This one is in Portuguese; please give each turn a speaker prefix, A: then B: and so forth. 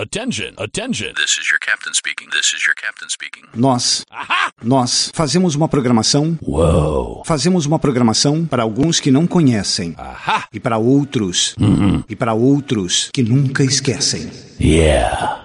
A: Attention, attention. This is your captain speaking. This is your captain speaking.
B: Nós fazemos uma programação.
A: Uou.
B: Fazemos uma programação para alguns que não conhecem. E para outros. E para outros que nunca esquecem.
A: Yeah.